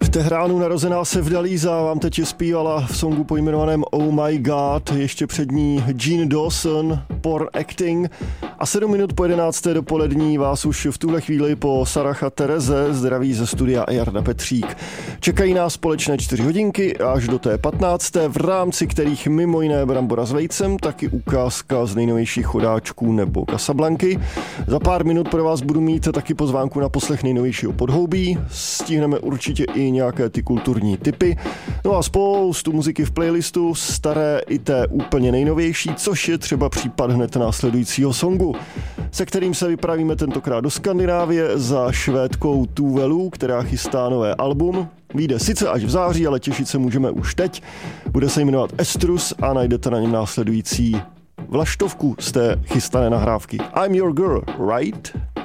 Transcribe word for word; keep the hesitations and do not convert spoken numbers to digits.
V Tehránu narozená Sevdalíza vám teď zpívala v songu pojmenovaném Oh My God, ještě před ní Jean Dawson, Porn Acting a sedm minut po jedenácté dopolední vás už v tuhle chvíli po Sarah a Tereze zdraví ze studia Jarda Petřík. Čekají nás společné čtyři hodinky až do té patnácté, v rámci kterých mimo jiné Brambora s vejcem, taky ukázka z nejnovějších chodáčků nebo Casablanky. Za pár minut pro vás budu mít taky pozvánku na poslech nejnovějšího Podhoubí, stihneme určitě i nějaké ty kulturní tipy, no a spoustu muziky v playlistu, staré i té úplně nejnovější, což je třeba případ hned následujícího songu, se kterým se vypravíme tentokrát do Skandinávie za Švédkou Tuvelu, která chystá nové album. Vyjde sice až v září, ale těšit se můžeme už teď. Bude se jmenovat Estrus a najdete na něm následující vlaštovku z té chystané nahrávky I'm Your Girl, Right?